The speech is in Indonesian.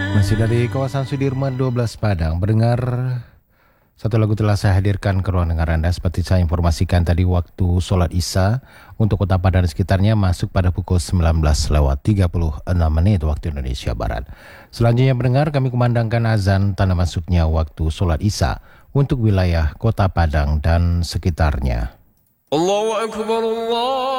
Masih dari kawasan Sudirman 12 Padang. Mendengar satu lagu telah saya hadirkan ke ruang dengar Anda. Seperti saya informasikan tadi, waktu sholat Isya untuk Kota Padang dan sekitarnya masuk pada pukul 19:36 waktu Indonesia Barat. Selanjutnya mendengar kami kumandangkan azan tanda masuknya waktu sholat Isya untuk wilayah Kota Padang dan sekitarnya. Allahu Akbar, Allah.